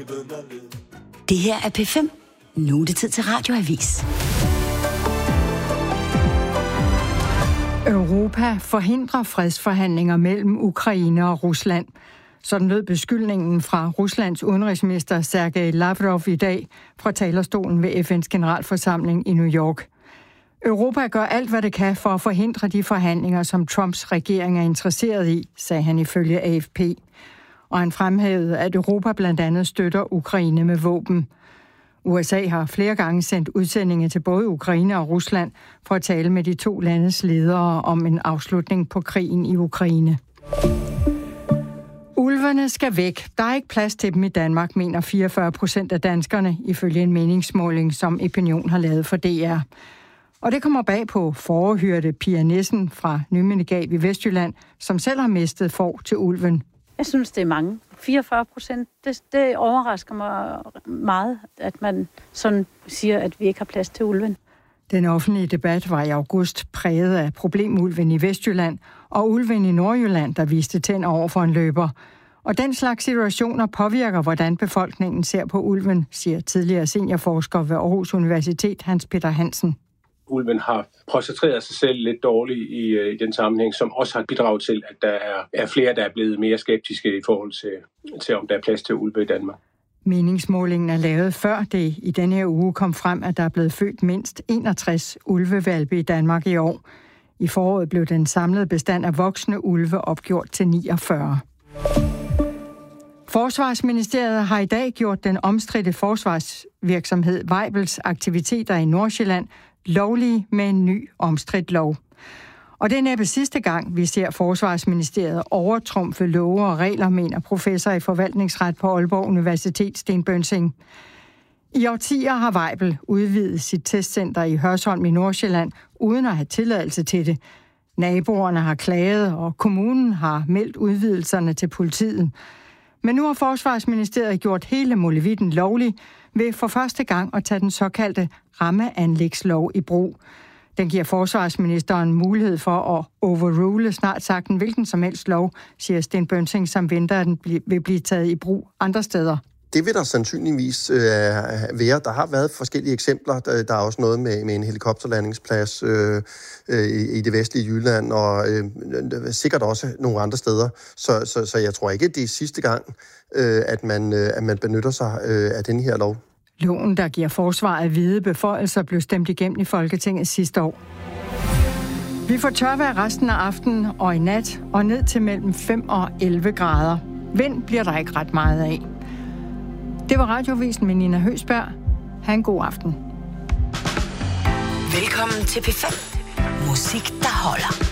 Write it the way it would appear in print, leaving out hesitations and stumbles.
Det her er P5. Nu er det tid til Radioavis. Europa forhindrer fredsforhandlinger mellem Ukraine og Rusland. Sådan lød beskyldningen fra Ruslands udenrigsminister Sergej Lavrov i dag fra talerstolen ved FN's generalforsamling i New York. Europa gør alt, hvad det kan for at forhindre de forhandlinger, som Trumps regering er interesseret i, sagde han ifølge AFP. Og han fremhævede, at Europa blandt andet støtter Ukraine med våben. USA har flere gange sendt udsendinge til både Ukraine og Rusland for at tale med de to landes ledere om en afslutning på krigen i Ukraine. Ulvene skal væk. Der er ikke plads til dem i Danmark, mener 44% af danskerne, ifølge en meningsmåling, som Opinion har lavet for DR. Og det kommer bag på fårehyrde Pia Nissen fra Nymindegab i Vestjylland, som selv har mistet får til ulven. Jeg synes, det er mange. 44%. Det overrasker mig meget, at man sådan siger, at vi ikke har plads til ulven. Den offentlige debat var i august præget af problemulven i Vestjylland og ulven i Nordjylland, der viste tænder over for en løber. Og den slags situationer påvirker, hvordan befolkningen ser på ulven, siger tidligere seniorforsker ved Aarhus Universitet Hans Peter Hansen. Ulven har portrætteret sig selv lidt dårligt i den sammenhæng, som også har bidraget til, at der er flere, der er blevet mere skeptiske i forhold til om der er plads til ulve i Danmark. Meningsmålingen er lavet før det i denne her uge kom frem, at der er blevet født mindst 61 ulvehvalpe i Danmark i år. I foråret blev den samlede bestand af voksne ulve opgjort til 49. Forsvarsministeriet har i dag gjort den omstridte forsvarsvirksomhed Weibels aktiviteter i Nordsjælland lovlige med en ny omstridt lov. Og det er næppe sidste gang, vi ser Forsvarsministeriet overtrumfe love og regler, mener professor i forvaltningsret på Aalborg Universitet, Sten Bønsing. I årtier har Weibel udvidet sit testcenter i Hørsholm i Nordsjælland, uden at have tilladelse til det. Naboerne har klaget, og kommunen har meldt udvidelserne til politiet. Men nu har Forsvarsministeriet gjort hele molevitten lovlig ved for første gang at tage den såkaldte rammeanlægslov i brug. Den giver forsvarsministeren mulighed for at overrule snart sagt en hvilken som helst lov, siger Sten Bønsing, som venter, at den vil blive taget i brug andre steder. Det vil der sandsynligvis være. Der har været forskellige eksempler. Der er også noget med en helikopterlandingsplads i det vestlige Jylland, og sikkert også nogle andre steder. Så jeg tror ikke, det er sidste gang, at man benytter sig af den her lov. Loven, der giver forsvaret hvide beføjelser, blev stemt igennem i Folketinget sidste år. Vi får tørvejr resten af aftenen og i nat, og ned til mellem 5 og 11 grader. Vind bliver der ikke ret meget af. Det var Radiovisen med Nina Høsberg. Ha' en god aften. Velkommen til P5. Musik, der holder.